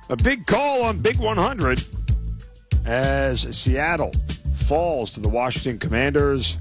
A big call on Big 100 as Seattle falls to the Washington Commanders,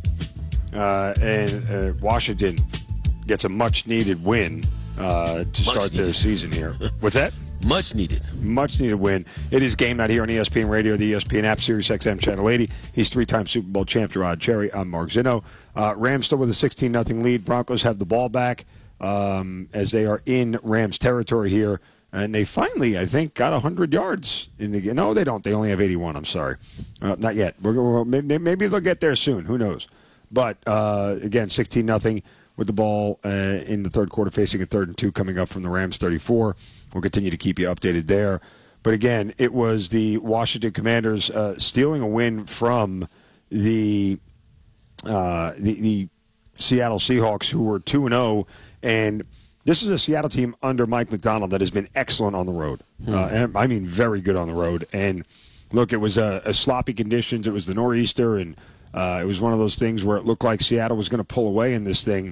and Washington gets a much-needed win to start their season here. What's that? Much needed. Much needed win. It is Game Night here on ESPN Radio, the ESPN app, Sirius XM Channel 80. He's three-time Super Bowl champ, Gerard Cherry. I'm Mark Zinno. Rams still with a 16-0 lead. Broncos have the ball back as they are in Rams territory here. And they finally, I think, got 100 yards in the game. No, they don't. They only have 81. I'm sorry. Not yet. Maybe they'll get there soon. Who knows? But, again, 16-0 with the ball in the third quarter, facing a 3rd and 2 coming up from the Rams 34. We'll continue to keep you updated there. But, again, it was the Washington Commanders stealing a win from the Seattle Seahawks, who were 2-0. And this is a Seattle team under Mike Macdonald that has been excellent on the road. And I mean very good on the road. And, look, it was a sloppy conditions. It was the nor'easter, and it was one of those things where it looked like Seattle was going to pull away in this thing.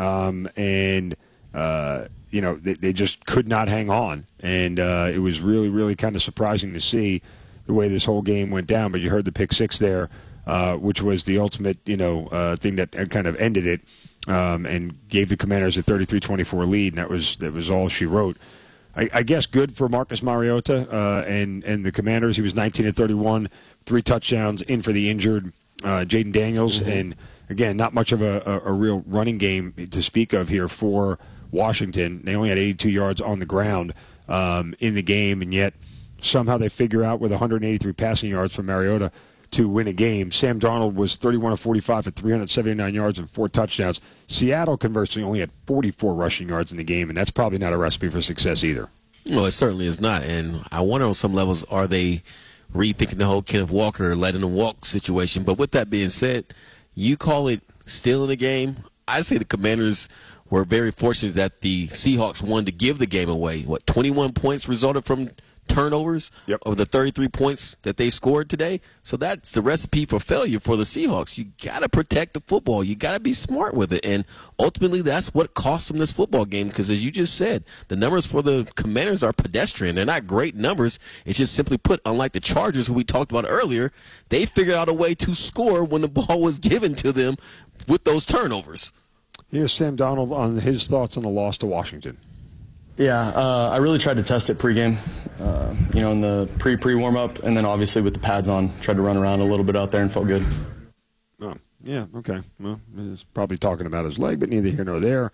They just could not hang on. And it was really, really kind of surprising to see the way this whole game went down. But you heard the pick six there, which was the ultimate, thing that kind of ended it. And gave the Commanders a 33-24 lead, and that was all she wrote. I guess good for Marcus Mariota and the Commanders. He was 19-31, 3 touchdowns in for the injured Jaden Daniels, and again, not much of a real running game to speak of here for Washington. They only had 82 yards on the ground in the game, and yet somehow they figure out with 183 passing yards from Mariota to win a game. Sam Darnold was 31-45 for 379 yards and 4 touchdowns. Seattle, conversely, only had 44 rushing yards in the game, and that's probably not a recipe for success either. No, it certainly is not. And I wonder on some levels, are they rethinking the whole Kenneth Walker, letting him walk situation? But with that being said, you call it stealing the game. I say the Commanders were very fortunate that the Seahawks wanted to give the game away. 21 points resulted from turnovers of the 33 points that they scored today. So that's the recipe for failure for the Seahawks. You got to protect the football. You got to be smart with it. And ultimately, that's what cost them this football game, because as you just said, the numbers for the Commanders are pedestrian. They're not great numbers. It's just simply put, unlike the Chargers, who we talked about earlier, they figured out a way to score when the ball was given to them with those turnovers. Here's Sam Darnold on his thoughts on the loss to Washington. Yeah, I really tried to test it pregame, in the pre-warm-up, and then obviously with the pads on, tried to run around a little bit out there and felt good. Oh, yeah, okay. Well, he's probably talking about his leg, but neither here nor there.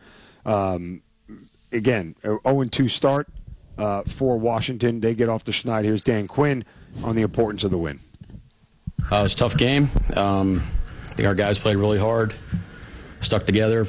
Again, 0-2 start for Washington. They get off the schneid. Here's Dan Quinn on the importance of the win. It was a tough game. I think our guys played really hard, stuck together,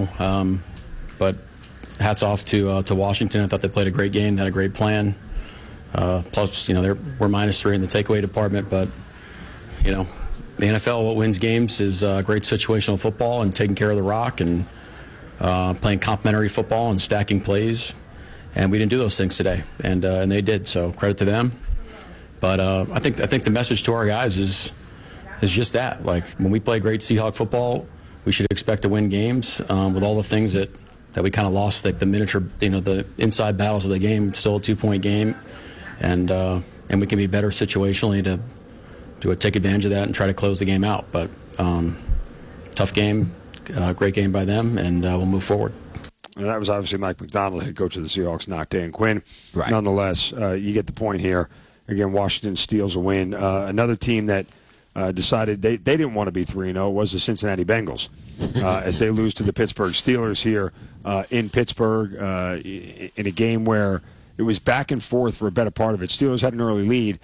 but hats off to Washington. I thought they played a great game, had a great plan. Plus, we're -3 in the takeaway department, but, the NFL, what wins games is great situational football and taking care of the rock and playing complementary football and stacking plays. And we didn't do those things today, and they did. So credit to them. But I think the message to our guys is just that. Like, when we play great Seahawk football, we should expect to win games with all the things that we kind of lost, like the miniature, the inside battles of the game. It's still a 2-point game, and we can be better situationally to take advantage of that and try to close the game out. But tough game, great game by them, and we'll move forward. And that was obviously Mike Macdonald, head coach of the Seahawks, not Dan Quinn. Right. Nonetheless, you get the point here. Again, Washington steals a win. Another team that decided they didn't want to be 3-0 was the Cincinnati Bengals, as they lose to the Pittsburgh Steelers here in Pittsburgh in a game where it was back and forth for a better part of it. Steelers had an early lead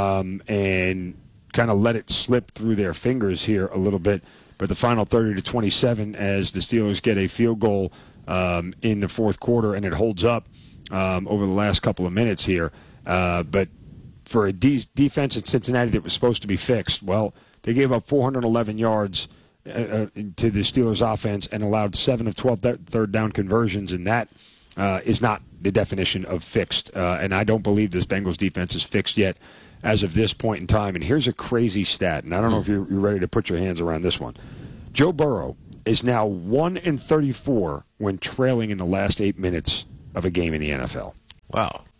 and kind of let it slip through their fingers here a little bit. But the final 30-27 as the Steelers get a field goal in the fourth quarter, and it holds up over the last couple of minutes here. But for a defense in Cincinnati that was supposed to be fixed, well, they gave up 411 yards to the Steelers offense and allowed 7 of 12 third down conversions, and that is not the definition of fixed. And I don't believe this Bengals defense is fixed yet as of this point in time. And here's a crazy stat, and I don't know if you're ready to put your hands around this one. Joe Burrow is now 1-34 when trailing in the last 8 minutes of a game in the NFL. Wow.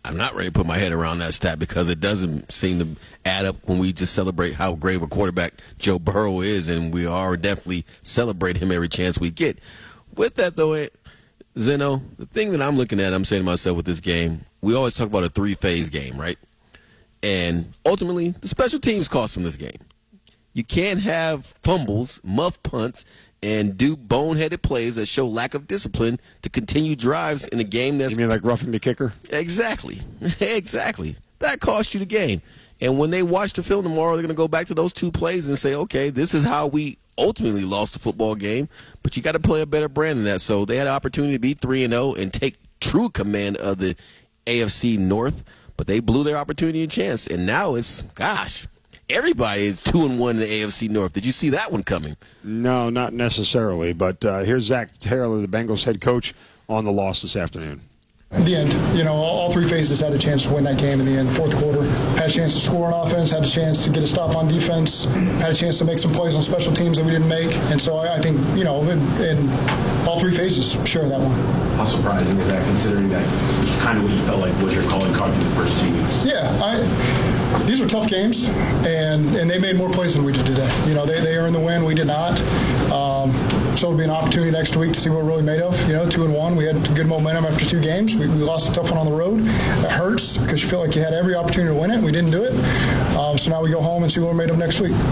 I'm not ready to put my head around that stat because it doesn't seem to add up when we just celebrate how great of a quarterback Joe Burrow is, and we are definitely celebrate him every chance we get. With that, though, Zeno, the thing that I'm looking at, I'm saying to myself with this game, we always talk about a three-phase game, right? And ultimately, the special teams cost them this game. You can't have fumbles, muff punts, and do boneheaded plays that show lack of discipline to continue drives in a game that's... You mean like roughing the kicker? Exactly. Exactly. That cost you the game. And when they watch the film tomorrow, they're going to go back to those two plays and say, okay, this is how we ultimately lost the football game, but you got to play a better brand than that. So they had an opportunity to be 3-0 and take true command of the AFC North, but they blew their opportunity and chance. And now it's, gosh, everybody is 2-1 in the AFC North. Did you see that one coming? No, not necessarily. But here's Zach Taylor, the Bengals head coach, on the loss this afternoon. At the end, all three phases had a chance to win that game in the end. Fourth quarter, had a chance to score on offense, had a chance to get a stop on defense, had a chance to make some plays on special teams that we didn't make. And so I think, in all three phases, sure, that one. How surprising is that, considering that kind of what you felt like was your calling card through the first 2 weeks? Yeah, these were tough games, and they made more plays than we did today. They earned the win, we did not. So it'll be an opportunity next week to see what we're really made of. 2-1, we had good momentum after 2 games. We lost a tough one on the road. That hurts because you feel like you had every opportunity to win it. We didn't do it. So now we go home and see what we're made of next week.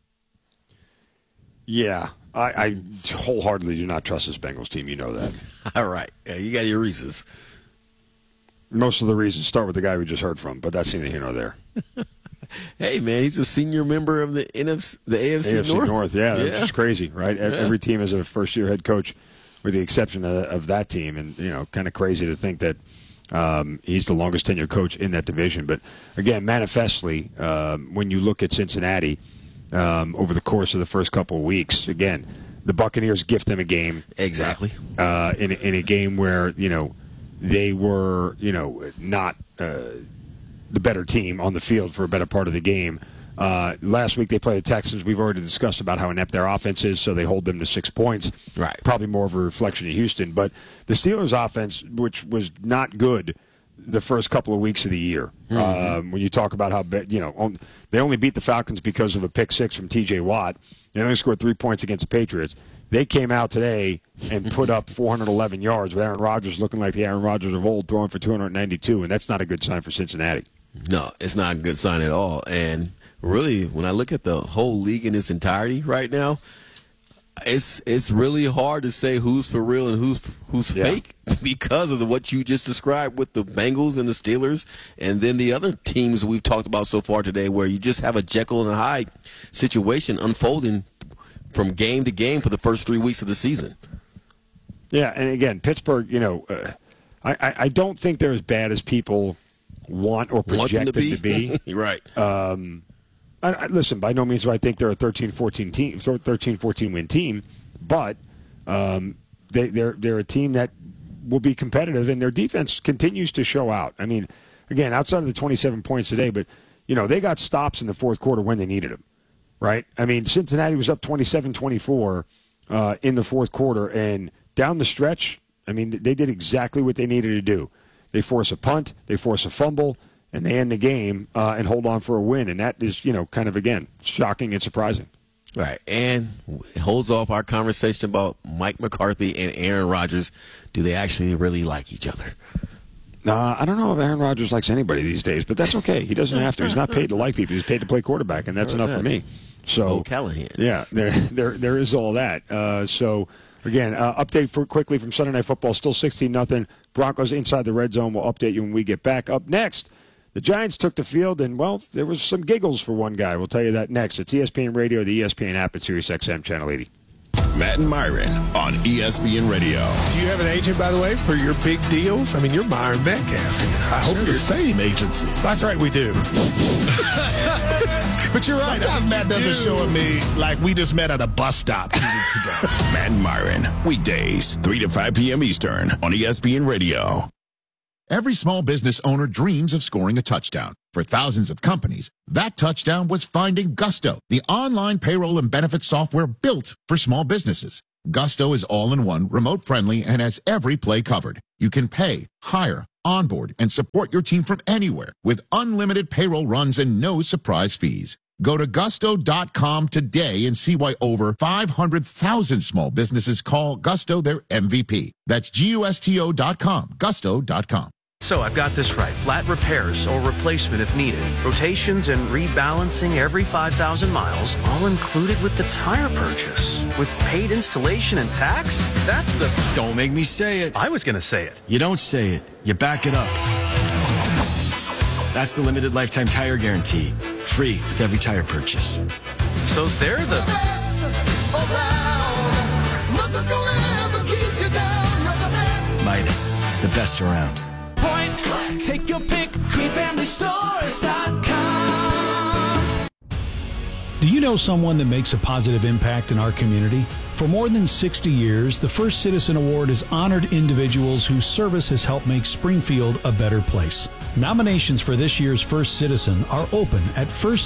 Yeah, I wholeheartedly do not trust this Bengals team. You know that. All right. Yeah, you got your reasons. Most of the reasons start with the guy we just heard from, but that's neither here nor there. Hey, man, he's a senior member of the AFC North. Yeah, that's just crazy, right? Yeah. Every team has a first-year head coach, with the exception of that team, and kind of crazy to think that he's the longest tenured coach in that division. But again, manifestly, when you look at Cincinnati over the course of the first couple of weeks, again, the Buccaneers gift them a game. Exactly. In a game where they were not the better team on the field for a better part of the game. Last week they played the Texans. We've already discussed about how inept their offense is, so they hold them to 6 points. Right. Probably more of a reflection of Houston. But the Steelers' offense, which was not good the first couple of weeks of the year, when you talk about how they only beat the Falcons because of a pick 6 from T.J. Watt. They only scored 3 points against the Patriots. They came out today and put up 411 yards with Aaron Rodgers looking like the Aaron Rodgers of old, throwing for 292, and that's not a good sign for Cincinnati. No, it's not a good sign at all. And really, when I look at the whole league in its entirety right now, it's really hard to say who's for real and who's fake because of what you just described with the Bengals and the Steelers, and then the other teams we've talked about so far today, where you just have a Jekyll and Hyde situation unfolding from game to game for the first 3 weeks of the season. Yeah, and again, Pittsburgh, I don't think they're as bad as people want or project them to be. Right. Listen, by no means do I think they're a 13-14 win team, but they're a team that will be competitive, and their defense continues to show out. I mean, again, outside of the 27 points today, but they got stops in the fourth quarter when they needed them, right? I mean, Cincinnati was up 27-24 in the fourth quarter, and down the stretch, I mean, they did exactly what they needed to do. They force a punt, they force a fumble, and they end the game and hold on for a win. And that is, kind of, again, shocking and surprising. Right. And it holds off our conversation about Mike McCarthy and Aaron Rodgers. Do they actually really like each other? I don't know if Aaron Rodgers likes anybody these days, but that's okay. He doesn't have to. He's not paid to like people. He's paid to play quarterback, and that's enough for me. So, Callahan. Yeah, there is all that. Again, update quickly from Sunday Night Football. Still 16-0. Broncos inside the red zone. We'll update you when we get back. Up next, the Giants took the field, and, well, there was some giggles for one guy. We'll tell you that next. It's ESPN Radio, the ESPN app, at SiriusXM Channel 80. Matt and Myron on ESPN Radio. Do you have an agent, by the way, for your big deals? I mean, you're Myron Metcalf. I hope You're the same agency. That's right, we do. But you're right. Sometimes Matt doesn't show me like we just met at a bus stop 2 weeks ago. Matt and Myron, weekdays, 3 to 5 p.m. Eastern on ESPN Radio. Every small business owner dreams of scoring a touchdown. For thousands of companies, that touchdown was finding Gusto, the online payroll and benefits software built for small businesses. Gusto is all-in-one, remote-friendly, and has every play covered. You can pay, hire, onboard, and support your team from anywhere with unlimited payroll runs and no surprise fees. Go to gusto.com today and see why over 500,000 small businesses call Gusto their MVP. That's GUSTO.com, gusto.com. So I've got this right. Flat repairs or replacement if needed. Rotations and rebalancing every 5,000 miles, all included with the tire purchase. With paid installation and tax? That's the... Don't make me say it. I was going to say it. You don't say it. You back it up. That's the limited lifetime tire guarantee. Free with every tire purchase. So they're the... Midas, the best around. Point, take your pick, greenfamilystores.com. Do you know someone that makes a positive impact in our community? For more than 60 years, the First Citizen Award has honored individuals whose service has helped make Springfield a better place. Nominations for this year's First Citizen are open at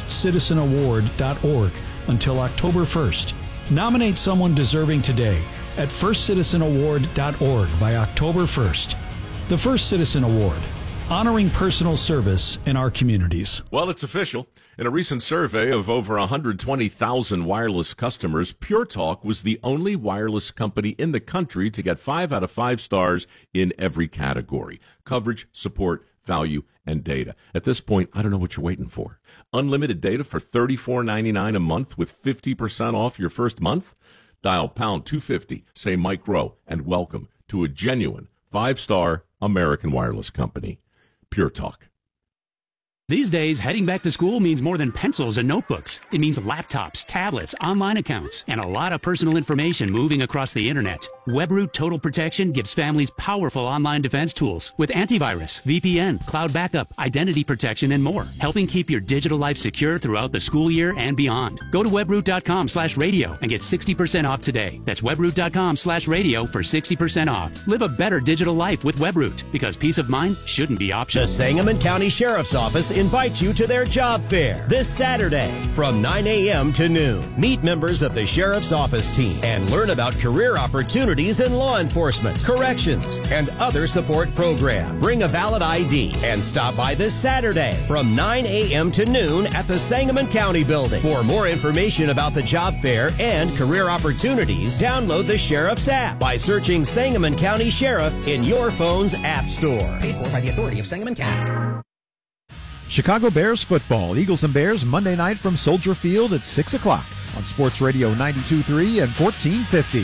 firstcitizenaward.org until October 1st. Nominate someone deserving today at firstcitizenaward.org by October 1st. The First Citizen Award, honoring personal service in our communities. Well, it's official. In a recent survey of over 120,000 wireless customers, Pure Talk was the only wireless company in the country to get 5 out of 5 stars in every category: coverage, support, value, and data. At this point, I don't know what you're waiting for. Unlimited data for $34.99 a month with 50% off your first month? Dial pound 250, say Mike Rowe, and welcome to a genuine 5-star American wireless company. Pure Talk. These days, heading back to school means more than pencils and notebooks. It means laptops, tablets, online accounts, and a lot of personal information moving across the internet. WebRoot Total Protection gives families powerful online defense tools with antivirus, VPN, cloud backup, identity protection, and more, helping keep your digital life secure throughout the school year and beyond. Go to webroot.com/radio and get 60% off today. That's webroot.com/radio for 60% off. Live a better digital life with WebRoot, because peace of mind shouldn't be optional. The Sangamon County Sheriff's Office invites you to their job fair this Saturday from 9 a.m. to noon. Meet members of the Sheriff's Office team and learn about career opportunities in law enforcement, corrections, and other support programs. Bring a valid ID and stop by this Saturday from 9 a.m. to noon at the Sangamon County Building. For more information about the job fair and career opportunities, download the Sheriff's app by searching Sangamon County Sheriff in your phone's app store. Paid for by the authority of Sangamon County. Chicago Bears football. Eagles and Bears Monday night from Soldier Field at 6 o'clock on Sports Radio 92.3 and 1450.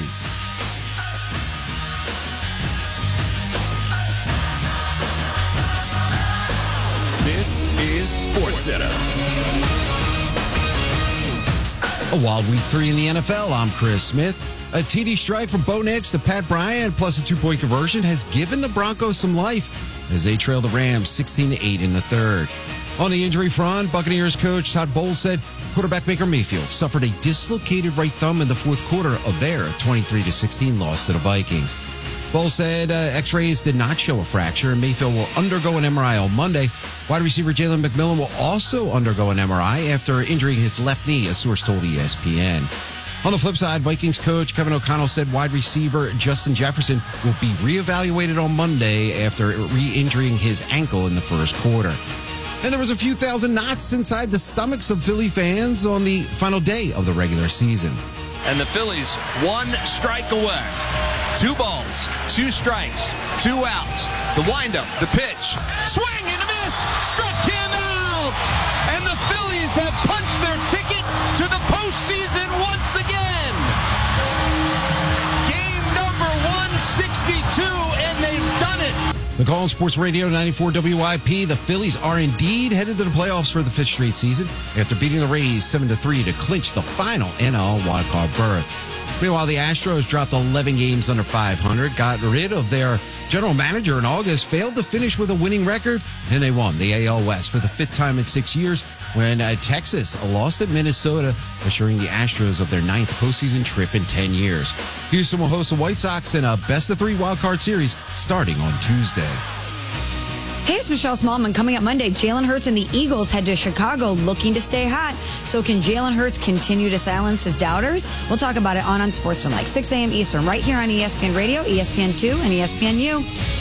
This is SportsCenter. A wild week 3 in the NFL. I'm Chris Smith. A TD strike from Bo Nix to Pat Bryant plus a 2-point conversion has given the Broncos some life as they trail the Rams 16-8 in the third. On the injury front, Buccaneers coach Todd Bowles said quarterback Baker Mayfield suffered a dislocated right thumb in the fourth quarter of their 23-16 loss to the Vikings. Bowles said x-rays did not show a fracture, and Mayfield will undergo an MRI on Monday. Wide receiver Jalen McMillan will also undergo an MRI after injuring his left knee, a source told ESPN. On the flip side, Vikings coach Kevin O'Connell said wide receiver Justin Jefferson will be reevaluated on Monday after re-injuring his ankle in the first quarter. And there was a few thousand knots inside the stomachs of Philly fans on the final day of the regular season. And the Phillies 1 strike away. 2 balls, 2 strikes, 2 outs. The windup, the pitch, swing and a miss, struck him out. And the Phillies have punched their ticket to the postseason once again. Game number 162, and they've done it. The call on Sports Radio 94 WIP. The Phillies are indeed headed to the playoffs for the 5th straight season after beating the Rays 7-3 to clinch the final NL wildcard berth. Meanwhile, the Astros dropped 11 games under 500, got rid of their general manager in August, failed to finish with a winning record, and they won the AL West for the 5th time in 6 years when Texas lost at Minnesota, assuring the Astros of their 9th postseason trip in 10 years. Houston will host the White Sox in a best-of-3 wildcard series starting on Tuesday. Hey, it's Michelle Smallman. Coming up Monday, Jalen Hurts and the Eagles head to Chicago looking to stay hot. So can Jalen Hurts continue to silence his doubters? We'll talk about it on Unsportsmanlike, 6 a.m. Eastern, right here on ESPN Radio, ESPN2, and ESPNU.